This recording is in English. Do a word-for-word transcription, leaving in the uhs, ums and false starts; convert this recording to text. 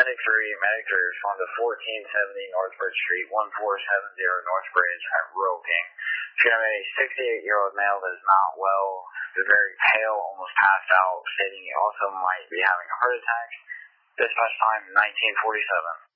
Medic three, Medic three, respond to fourteen seventy North Bridge Street, one four seven zero North Bridge at Roking. If you have a sixty-eight-year-old male that is not well, they're very pale, almost passed out, stating he also might be having a heart attack. Dispatch time nineteen forty-seven.